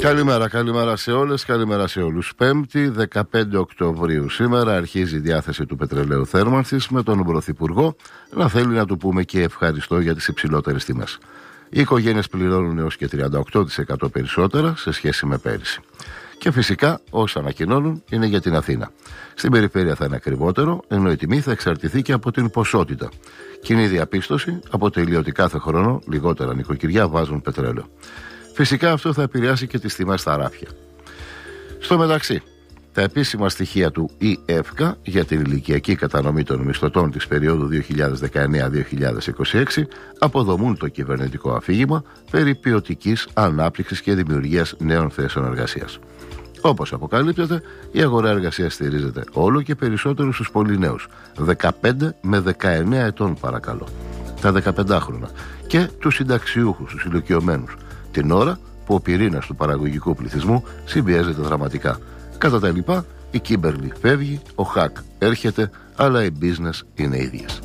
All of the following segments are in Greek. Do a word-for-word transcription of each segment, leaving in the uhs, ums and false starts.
Καλημέρα, καλημέρα σε όλες, καλημέρα σε όλους. Πέμπτη, δεκαπέντε Οκτωβρίου σήμερα αρχίζει η διάθεση του πετρελαίου θέρμανσης με τον Πρωθυπουργό να θέλει να του πούμε και ευχαριστώ για τις υψηλότερες τιμές. Οι οικογένειες πληρώνουν έως και τριάντα οκτώ τοις εκατό περισσότερα σε σχέση με πέρυσι. Και φυσικά όσα ανακοινώνουν είναι για την Αθήνα. Στην περιφέρεια θα είναι ακριβότερο, ενώ η τιμή θα εξαρτηθεί και από την ποσότητα. Κοινή διαπίστωση αποτελεί ότι κάθε χρόνο λιγότερα νοικοκυριά βάζουν πετρέλαιο. Φυσικά αυτό θα επηρεάσει και τις τιμές στα ράφια. Στο μεταξύ, τα επίσημα στοιχεία του ΙΕΦΚΑ για την ηλικιακή κατανομή των μισθωτών της περίοδου δύο χιλιάδες δεκαεννέα με δύο χιλιάδες είκοσι έξι αποδομούν το κυβερνητικό αφήγημα περί ποιοτικής ανάπτυξης και δημιουργίας νέων θέσεων εργασίας. Όπως αποκαλύπτεται, η αγορά εργασίας στηρίζεται όλο και περισσότερο στους πολύ νέους, δεκαπέντε με δεκαεννέα ετών παρακαλώ, τα δεκαπεντάχρονα, και τους συνταξιούχους, τους ηλικιωμένους, την ώρα που ο πυρήνας του παραγωγικού πληθυσμού συμπιέζεται δραματικά. Κατά τα λοιπά, η Κίμπερλι φεύγει, ο Χακ έρχεται, αλλά οι business είναι ίδιες.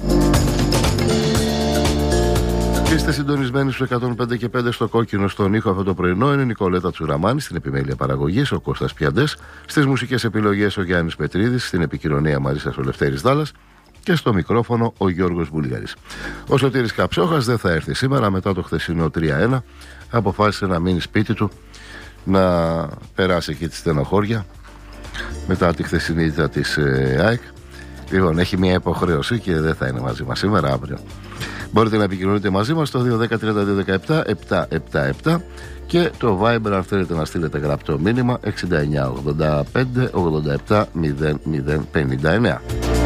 Είστε συντονισμένοι στους εκατόν πέντε και πέντε στο κόκκινο στον ήχο. Αυτό το πρωινό είναι η Νικολέτα Τσουραμάνη, στην επιμέλεια παραγωγής ο Κώστας Πιαντές, στις μουσικές επιλογές ο Γιάννης Πετρίδης, στην επικοινωνία μαζί σας ο Λευτέρης Δάλλας και στο μικρόφωνο ο Γιώργος Βουλγαρής. Ο Σωτήρης Καψόχας δεν θα έρθει σήμερα μετά το χθεσινό τρία ένα. Αποφάσισε να μείνει σπίτι του, να περάσει εκεί τη στενοχώρια μετά τη χθεσινή ήττα της ε, ΑΕΚ. Λοιπόν, έχει μια υποχρέωση και δεν θα είναι μαζί μας σήμερα, αύριο. Μπορείτε να επικοινωνείτε μαζί μας στο δύο ένα μηδέν τριάντα δύο δεκαεπτά επτακόσια εβδομήντα επτά και το Viber αν θέλετε να στείλετε γραπτό μήνυμα εξήντα εννιά ογδόντα πέντε ογδόντα επτά μηδέν μηδέν πενήντα εννέα.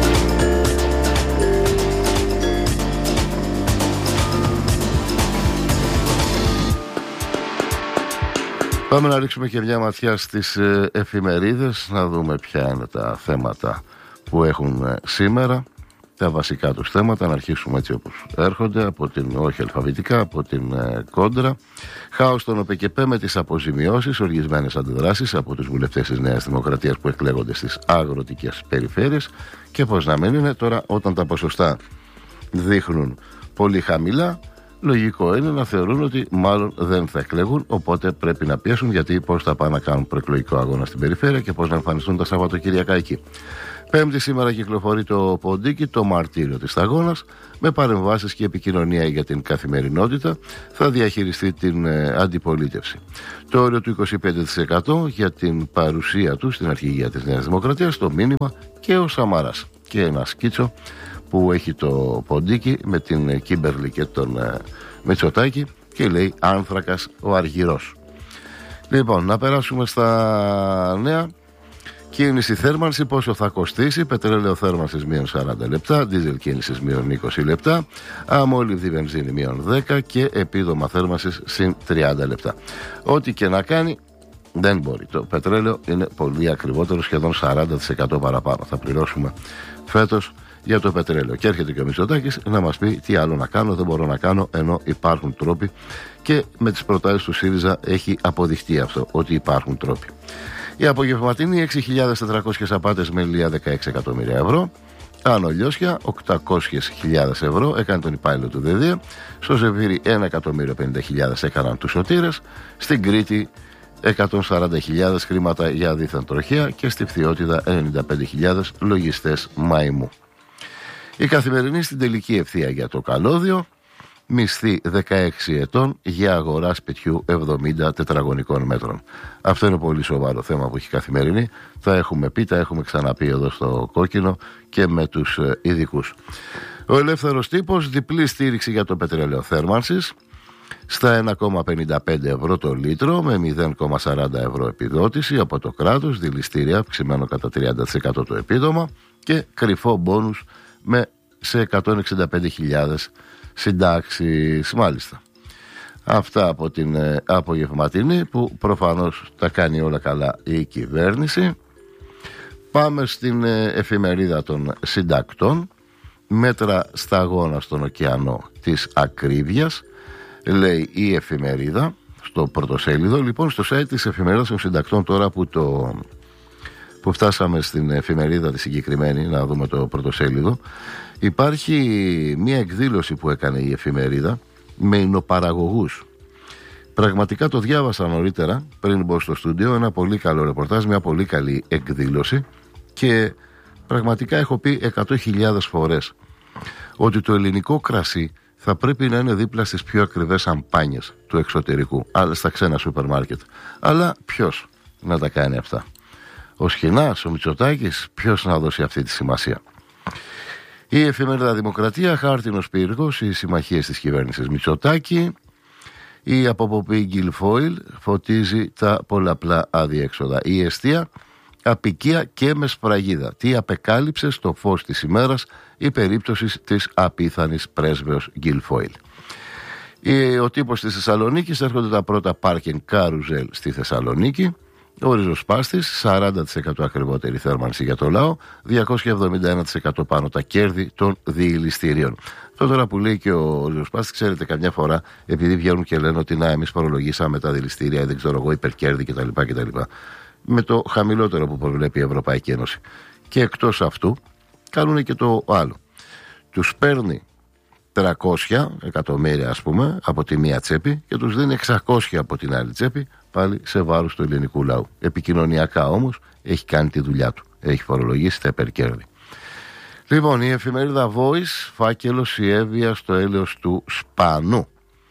Πάμε να ρίξουμε και μια ματιά στις ε, εφημερίδες, να δούμε ποια είναι τα θέματα που έχουν ε, σήμερα, τα βασικά τους θέματα. Να αρχίσουμε έτσι όπως έρχονται, από την, όχι αλφαβητικά, από την ε, κόντρα. Χάος στον ΟΠΕΚΕΠΕ με τις αποζημιώσεις, οργισμένες αντιδράσεις από τους βουλευτές της Νέας Δημοκρατίας που εκλέγονται στις αγροτικές περιφέρειες. Και πώς να μην είναι τώρα, όταν τα ποσοστά δείχνουν πολύ χαμηλά, λογικό είναι να θεωρούν ότι μάλλον δεν θα εκλεγούν, οπότε πρέπει να πιέσουν, γιατί πώς θα πάνε να κάνουν προεκλογικό αγώνα στην περιφέρεια και πώς να εμφανιστούν τα Σαββατοκυριακά εκεί. Πέμπτη σήμερα κυκλοφορεί το ποντίκι, το μαρτύριο της σταγόνας, με παρεμβάσεις και επικοινωνία για την καθημερινότητα. Θα διαχειριστεί την ε, αντιπολίτευση. Το όριο του είκοσι πέντε τοις εκατό για την παρουσία του στην αρχηγία της Νέας Δημοκρατίας, το μήνυμα και ο Σαμαράς. Και ένα σκίτσο που έχει το ποντίκι με την Κίμπερλι και τον ε, Μητσοτάκη και λέει «Άνθρακας ο Αργυρός». Λοιπόν, να περάσουμε στα νέα. Κίνηση θέρμανση, πόσο θα κοστίσει? Πετρέλαιο θέρμανσης μείον σαράντα λεπτά, δίζελ κίνησης μείον είκοσι λεπτά, αμόλυβδη βενζίνη μείον δέκα και επίδομα θέρμανσης συν τριάντα λεπτά. Ό,τι και να κάνει δεν μπορεί. Το πετρέλαιο είναι πολύ ακριβότερο, σχεδόν σαράντα τοις εκατό παραπάνω θα πληρώσουμε φέτος για το πετρέλαιο. Και έρχεται και ο Μητσοτάκης να μας πει τι άλλο να κάνω, δεν μπορώ να κάνω, ενώ υπάρχουν τρόποι, και με τις προτάσεις του ΣΥΡΙΖΑ έχει αποδειχτεί αυτό, ότι υπάρχουν τρόποι. Η απογευματινή έξι χιλιάδες τετρακόσιες απάτες με ηλία δεκαέξι εκατομμύρια ευρώ. Άνω Λιώσια οκτακόσιες χιλιάδες ευρώ έκανε τον υπάλληλο του ΔΕΔΕ. Στο Ζεφύρι ένα εκατομμύριο πενήντα χιλιάδες έκαναν τους σωτήρες. Στην Κρήτη εκατόν σαράντα χιλιάδες χρήματα για δίθεν τροχέα και στη Φθιώτιδα ενενήντα πέντε χιλιάδες λογιστές μαϊμού. Η Καθημερινή στην τελική ευθεία για το καλώδιο. Μισθή δεκαέξι ετών για αγορά σπιτιού εβδομήντα τετραγωνικών μέτρων. Αυτό είναι πολύ σοβαρό θέμα που έχει η Καθημερινή. Τα έχουμε πει, τα έχουμε ξαναπεί εδώ στο κόκκινο και με τους ειδικούς. Ο Ελεύθερος Τύπος, διπλή στήριξη για το πετρέλαιο θέρμανσης στα ένα κόμμα πενήντα πέντε ευρώ το λίτρο με μηδέν κόμμα σαράντα ευρώ επιδότηση από το κράτος, δηληστήρια αυξημένο κατά τριάντα τοις εκατό το επίδομα και κρυφό μπόνους με σε εκατόν εξήντα πέντε χιλιάδες συντάξεις, μάλιστα. Αυτά από την ε, απογευματινή, που προφανώς τα κάνει όλα καλά η κυβέρνηση. Πάμε στην ε, εφημερίδα των συντακτών. Μέτρα σταγόνα στον ωκεανό της ακρίβειας, λέει η εφημερίδα στο πρωτοσέλιδο. Λοιπόν, στο site της εφημερίδας των συντακτών, τώρα που το που φτάσαμε στην εφημερίδα τη συγκεκριμένη, να δούμε το πρωτοσέλιδο, υπάρχει μια εκδήλωση που έκανε η εφημερίδα με εινοπαραγωγούς Πραγματικά το διάβασα νωρίτερα, πριν μπω στο στούντιο, ένα πολύ καλό ρεπορτάζ, μια πολύ καλή εκδήλωση, και πραγματικά έχω πει εκατό χιλιάδες φορές ότι το ελληνικό κρασί θα πρέπει να είναι δίπλα στις πιο ακριβές σαμπάνιες του εξωτερικού, άλλα στα ξένα σούπερ μάρκετ. Αλλά ποιος να τα κάνει αυτά? Ο Σχοινάς, ο Μητσοτάκης, ποιος να δώσει αυτή τη σημασία? Η εφημερίδα Δημοκρατία, χάρτινος πύργος, οι συμμαχίες της κυβέρνησης Μητσοτάκη. Η αποποπή Γκιλφόιλ φωτίζει τα πολλαπλά αδιέξοδα. Η εστία, απικία και με σφραγίδα. Τι απεκάλυψε στο φως της ημέρας η περίπτωση της απίθανης πρέσβεως Γκιλφόιλ. Ο τύπος της Θεσσαλονίκης, έρχονται τα πρώτα πάρκινγκ καρουζέλ στη Θεσσαλονίκη. Ο ριζοσπάστης, σαράντα τοις εκατό ακριβότερη θέρμανση για το λαό, διακόσια εβδομήντα ένα τοις εκατό πάνω τα κέρδη των διηληστηρίων. Αυτό τώρα που λέει και ο ριζοσπάστης, ξέρετε, καμιά φορά επειδή βγαίνουν και λένε ότι να, εμείς φορολογήσαμε τα διηληστήρια ή δεν ξέρω εγώ, υπερκέρδη κτλ. κτλ. Με το χαμηλότερο που προβλέπει η Ευρωπαϊκή Ένωση. Και εκτός αυτού, κάνουν και το άλλο. Τους παίρνει τριακόσια εκατομμύρια, ας πούμε, από τη μία τσέπη και τους δίνει εξακόσια από την άλλη τσέπη, πάλι σε βάρος του ελληνικού λαού. Επικοινωνιακά όμως έχει κάνει τη δουλειά του. Έχει φορολογήσει τα υπερκέρδη. Λοιπόν, η εφημερίδα Voice, φάκελος η Εύβοια στο έλεος του Σπανού.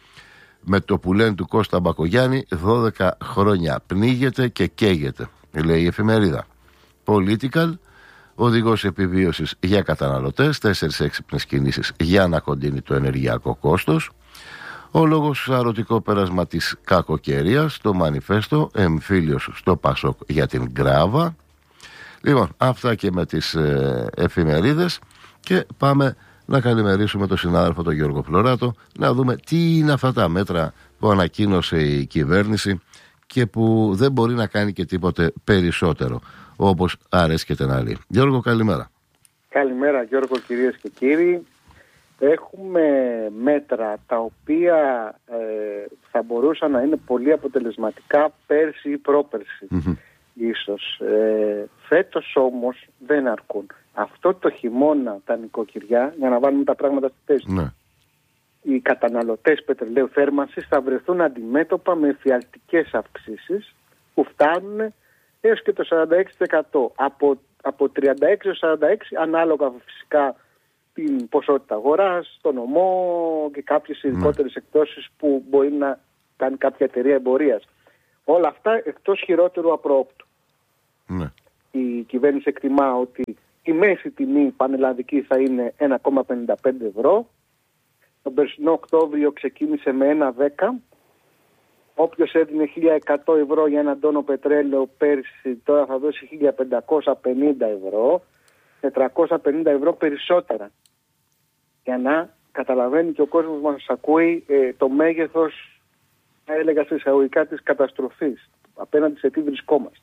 Με το που λένε του Κώστα Μπακογιάννη, δώδεκα χρόνια πνίγεται και καίγεται, λέει η εφημερίδα. Political, οδηγός επιβίωσης για καταναλωτές, τέσσερις έξυπνες κινήσεις για να κοντίνει το ενεργειακό κόστος. Ο λόγος σαρωτικό πέρασμα της κακοκαιρίας, το μανιφέστο, εμφύλιος στο Πασόκ για την Γκράβα. Λοιπόν, αυτά και με τις ε, εφημερίδες, και πάμε να καλημερίσουμε τον συνάδελφο τον Γιώργο Φλωράτο, να δούμε τι είναι αυτά τα μέτρα που ανακοίνωσε η κυβέρνηση και που δεν μπορεί να κάνει και τίποτε περισσότερο, όπως αρέσκεται να λέει. Γιώργο, καλημέρα. Καλημέρα Γιώργο, κυρίες και κύριοι. Έχουμε μέτρα τα οποία ε, θα μπορούσαν να είναι πολύ αποτελεσματικά πέρσι ή πρόπερσι. Mm-hmm. Ίσως. Ε, φέτος όμως δεν αρκούν. Αυτό το χειμώνα τα νοικοκυριά, για να βάλουμε τα πράγματα στη θέση, ναι, οι καταναλωτές πετρελαίου θέρμανσης θα βρεθούν αντιμέτωπα με εφιαλτικές αυξήσεις που φτάνουν έως και το σαράντα έξι τοις εκατό. Από, από τριάντα έξι έως σαράντα έξι, ανάλογα φυσικά την ποσότητα αγοράς, τον ομό και κάποιες ειδικότερες, ναι, εκπτώσεις που μπορεί να κάνει κάποια εταιρεία εμπορίας. Όλα αυτά εκτός χειρότερου απρόοπτου. Ναι. Η κυβέρνηση εκτιμά ότι η μέση τιμή πανελλαδική θα είναι ένα κόμμα πενήντα πέντε ευρώ. Τον περσινό Οκτώβριο ξεκίνησε με ένα κόμμα δέκα. Όποιος έδινε χίλια εκατό ευρώ για έναν τόνο πετρέλαιο πέρσι, τώρα θα δώσει χίλια πεντακόσια πενήντα ευρώ. τετρακόσια πενήντα ευρώ περισσότερα. Για να καταλαβαίνει και ο κόσμος μας ακούει ε, το μέγεθος, θα έλεγα σε εισαγωγικά, της καταστροφής απέναντι σε τι βρισκόμαστε.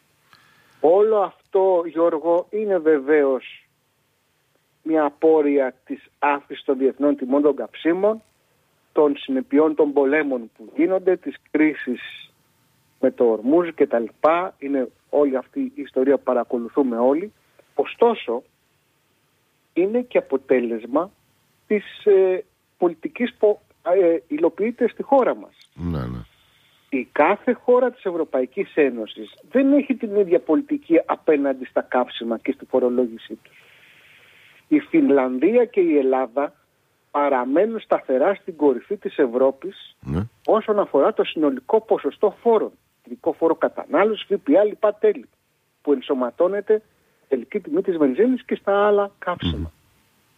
Όλο αυτό, Γιώργο, είναι βεβαίως μια απόρρεια της αύξησης των διεθνών τιμών των καυσίμων, των συνεπειών των πολέμων που γίνονται, της κρίσης με το Ορμούζ και τα λοιπά. Είναι όλη αυτή η ιστορία που παρακολουθούμε όλοι. Ωστόσο, είναι και αποτέλεσμα της ε, πολιτικής που ε, υλοποιείται στη χώρα μας. Ναι, ναι. Η κάθε χώρα της Ευρωπαϊκής Ένωσης δεν έχει την ίδια πολιτική απέναντι στα καύσιμα και στη φορολόγησή τους. Η Φινλανδία και η Ελλάδα παραμένουν σταθερά στην κορυφή της Ευρώπης, ναι, όσον αφορά το συνολικό ποσοστό φόρων. Ειδικό φόρο κατανάλωσης, ΦΠΑ, λοιπά τέλη, που ενσωματώνεται τελική τιμή της βενζίνης και στα άλλα καύσιμα. Mm-hmm.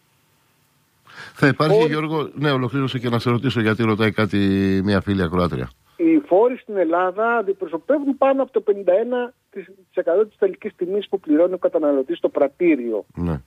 Θα υπάρχει, φόροι... Γιώργο, ναι, ολοκλήρωσε και να σε ρωτήσω, γιατί ρωτάει κάτι μια φίλη ακροάτρια. Οι φόροι στην Ελλάδα αντιπροσωπεύουν πάνω από το πενήντα ένα τοις εκατό της τελικής τιμής που πληρώνει ο καταναλωτής στο πρατήριο. Ναι.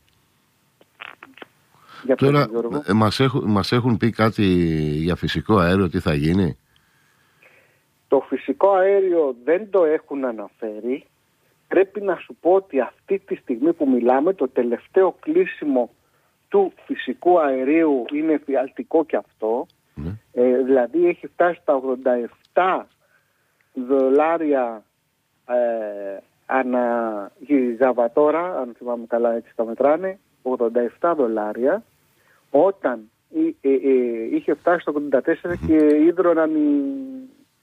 Για τώρα ε, μας, έχουν, μας έχουν πει κάτι για φυσικό αέριο, τι θα γίνει? Το φυσικό αέριο δεν το έχουν αναφέρει. Πρέπει να σου πω ότι αυτή τη στιγμή που μιλάμε, το τελευταίο κλείσιμο του φυσικού αερίου είναι εφιαλτικό και αυτό. Ναι. Ε, δηλαδή έχει φτάσει στα ογδόντα επτά δολάρια ε, ανά γιγαβατόρα, αν θυμάμαι καλά, έτσι τα μετράνε, ογδόντα επτά δολάρια, όταν ε, ε, ε, είχε φτάσει στο ογδόντα τέσσερα mm-hmm. και ίδρωναν οι,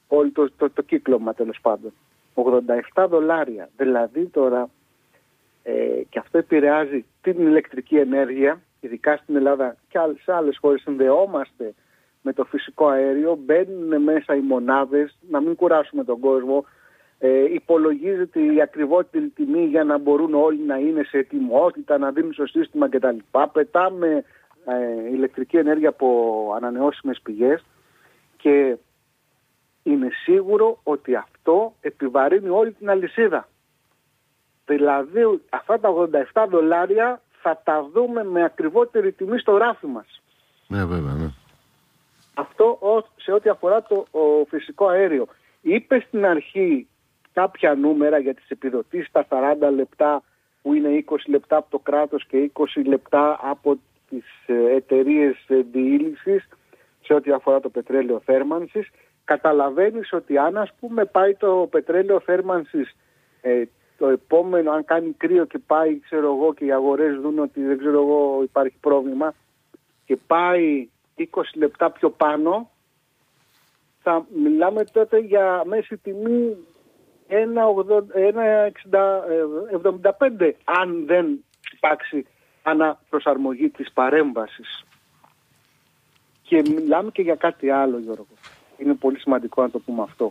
όλο το, το, το κύκλωμα τέλος πάντων. ογδόντα επτά δολάρια. Δηλαδή τώρα, ε, και αυτό επηρεάζει την ηλεκτρική ενέργεια, ειδικά στην Ελλάδα και σε άλλες χώρες συνδεόμαστε με το φυσικό αέριο, μπαίνουν μέσα οι μονάδες, να μην κουράσουμε τον κόσμο, ε, υπολογίζεται η ακριβότερη τιμή για να μπορούν όλοι να είναι σε ετοιμότητα, να δίνουν στο σύστημα κτλ. Πετάμε ε, ηλεκτρική ενέργεια από ανανεώσιμες πηγές και είναι σίγουρο ότι αυτό επιβαρύνει όλη την αλυσίδα. Δηλαδή αυτά τα ογδόντα επτά δολάρια θα τα δούμε με ακριβότερη τιμή στο ράφι μας. Ναι, βέβαια, ναι. Αυτό σε ό,τι αφορά το φυσικό αέριο. Είπε στην αρχή κάποια νούμερα για τις επιδοτήσεις, τα σαράντα λεπτά που είναι είκοσι λεπτά από το κράτος και είκοσι λεπτά από τις εταιρείες διήλυσης σε ό,τι αφορά το πετρέλαιο θέρμανσης. Καταλαβαίνεις ότι αν ας πούμε πάει το πετρέλαιο θέρμανσης ε, το επόμενο, αν κάνει κρύο και πάει ξέρω εγώ και οι αγορές δουν ότι δεν ξέρω εγώ υπάρχει πρόβλημα και πάει είκοσι λεπτά πιο πάνω, θα μιλάμε τότε για μέση τιμή ένα εβδομήντα πέντε αν δεν υπάρξει αναπροσαρμογή της παρέμβασης. Και μιλάμε και για κάτι άλλο, Γιώργο. Είναι πολύ σημαντικό να το πούμε αυτό.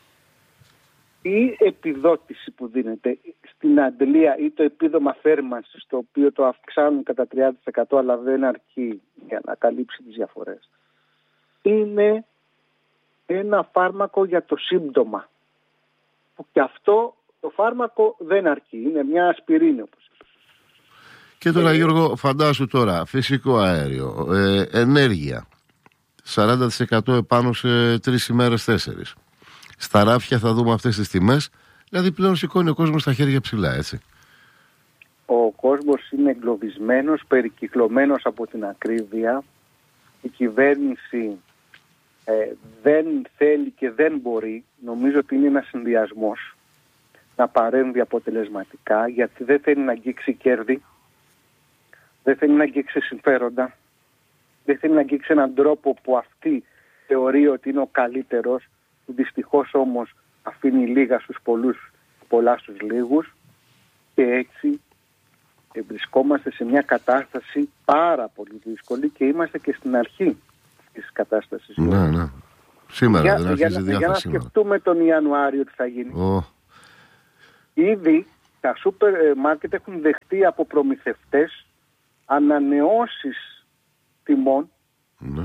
Η επιδότηση που δίνεται στην αντλία ή το επίδομα θέρμανσης, το οποίο το αυξάνουν κατά τριάντα τοις εκατό αλλά δεν αρκεί για να καλύψει τις διαφορές, είναι ένα φάρμακο για το σύμπτωμα. Και αυτό το φάρμακο δεν αρκεί. Είναι μια ασπιρίνη όπως. Και τώρα, ε, Γιώργο, φαντάσου τώρα, φυσικό αέριο, ε, ενέργεια, σαράντα τοις εκατό επάνω σε τρεις ημέρες, τέσσερις. Στα ράφια θα δούμε αυτές τις τιμές, δηλαδή πλέον σηκώνει ο κόσμος τα χέρια ψηλά, έτσι. Ο κόσμος είναι εγκλωβισμένος, περικυκλωμένος από την ακρίβεια. Η κυβέρνηση ε, δεν θέλει και δεν μπορεί, νομίζω ότι είναι ένας συνδυασμός, να παρέμβει αποτελεσματικά, γιατί δεν θέλει να αγγίξει κέρδη, δεν θέλει να αγγίξει συμφέροντα, δεν θέλει να αγγίξει έναν τρόπο που αυτή θεωρεί ότι είναι ο καλύτερος, που δυστυχώς όμως αφήνει λίγα στους πολλούς, πολλά στους λίγους, και έτσι ε, βρισκόμαστε σε μια κατάσταση πάρα πολύ δύσκολη και είμαστε και στην αρχή της κατάστασης. Ναι, ναι. Σήμερα για, δεν αρχίζει για, διάθεση. Για να σήμερα. σκεφτούμε τον Ιανουάριο τι θα γίνει. Oh. Ήδη τα σούπερ μάρκετ έχουν δεχτεί από προμηθευτές ανανεώσεις τιμών. Ναι.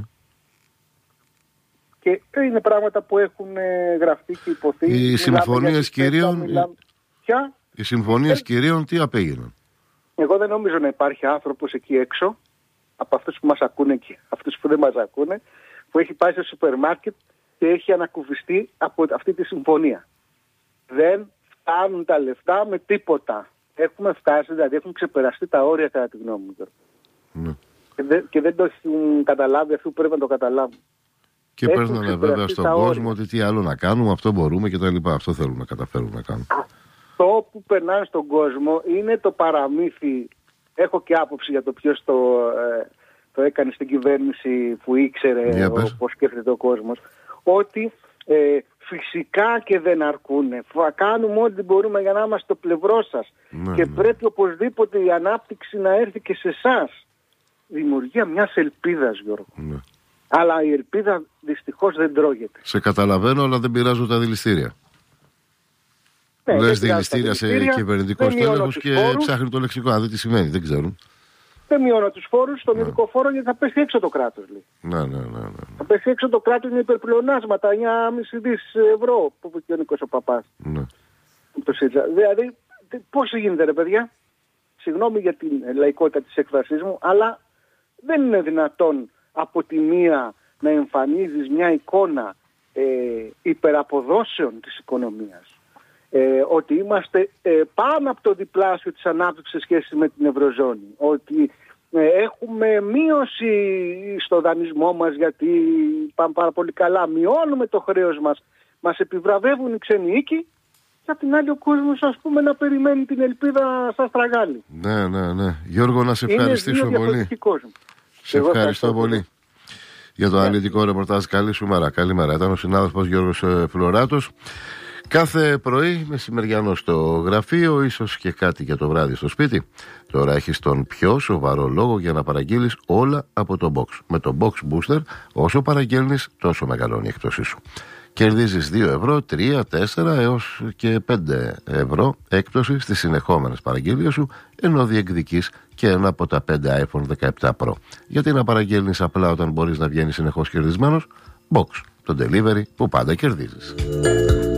Και είναι πράγματα που έχουν γραφτεί και υποθεί. Οι συμφωνίες κυρίων, μιλάμε... Ποια? οι συμφωνίες κυρίων τι απέγιναν? Εγώ δεν νομίζω να υπάρχει άνθρωπος εκεί έξω, από αυτούς που μας ακούνε και αυτούς που δεν μας ακούνε, που έχει πάει στο σούπερ μάρκετ και έχει ανακουφιστεί από αυτή τη συμφωνία. Δεν φτάνουν τα λεφτά με τίποτα. Έχουμε φτάσει, δηλαδή έχουν ξεπεραστεί τα όρια κατά τη γνώμη μου. Ναι. Και, δεν, και δεν το έχουν καταλάβει αυτοί που πρέπει να το καταλάβουν. Και παίρνανε βέβαια στον κόσμο ότι τι άλλο να κάνουμε, αυτό μπορούμε και τα λοιπά. Αυτό θέλουν να καταφέρουν να κάνουν. Αυτό που περνάει στον κόσμο είναι το παραμύθι. Έχω και άποψη για το ποιος το, ε, το έκανε στην κυβέρνηση που ήξερε πώς σκέφτεται ο κόσμος. Ότι ε, φυσικά και δεν αρκούνε. Θα κάνουμε ό,τι μπορούμε για να είμαστε στο πλευρό σας. Ναι, και ναι. Πρέπει οπωσδήποτε η ανάπτυξη να έρθει και σε εσάς. Δημιουργία μιας ελπίδας, Γιώργο. Ναι. Αλλά η ελπίδα δυστυχώς δεν τρώγεται. Σε καταλαβαίνω, αλλά δεν πειράζουν τα δηληστήρια. Ναι, λες δηληστήρια σε κυβερνητικό στέλεχος και φόρους. Ψάχνει το λεξικό. Αν δεν τι σημαίνει, δεν ξέρουν. Δεν μειώνω τους φόρους στον ειδικό φόρο γιατί θα πέσει έξω το κράτος. Ναι, ναι, ναι, ναι. Θα πέσει έξω το κράτος με υπερπλεονάσματα, εννιά κόμμα πέντε δισεκατομμύρια ευρώ που είπε και ο Νίκος ο Παπάς. Ναι. Δηλαδή, πώς γίνεται ρε παιδιά, συγγνώμη για την λαϊκότητα της έκφρασής μου, αλλά δεν είναι δυνατόν από τη μία να εμφανίζεις μια εικόνα ε, υπεραποδόσεων της οικονομίας. Ε, ότι είμαστε ε, πάνω από το διπλάσιο της ανάπτυξης σε σχέση με την Ευρωζώνη. Ότι ε, έχουμε μείωση στο δανεισμό μας γιατί πάμε πάρα πολύ καλά. Μειώνουμε το χρέος μας. Μας επιβραβεύουν οι ξένοι οίκοι. Και απ' την άλλη ο κόσμος ας πούμε να περιμένει την ελπίδα σαν στραγάλι. Ναι, ναι, ναι. Γιώργο, να σε ευχαριστήσω πολύ. Κόσμο. Σε ευχαριστώ, ευχαριστώ πολύ. για το αναλυτικό ρεπορτάζ. Καλή σου μέρα. Καλημέρα. Ήταν ο συνάδελφος Γιώργος Φλωράτος. Κάθε πρωί μεσημεριανό στο γραφείο, ίσως και κάτι για το βράδυ στο σπίτι. Τώρα έχεις τον πιο σοβαρό λόγο για να παραγγείλεις όλα από το Box. Με το Box Booster, όσο παραγγέλνεις, τόσο μεγαλώνει η έκπτωσή σου. Κερδίζεις δύο ευρώ, τρία, τέσσερα έως και πέντε ευρώ έκπτωση στις συνεχόμενες παραγγελίες σου, ενώ διεκδικείς και ένα από τα πέντε άιφον δεκαεπτά Pro. Γιατί να παραγγέλνεις απλά όταν μπορείς να βγαίνεις συνεχώς κερδισμένος? Box, το delivery που πάντα κερδίζεις.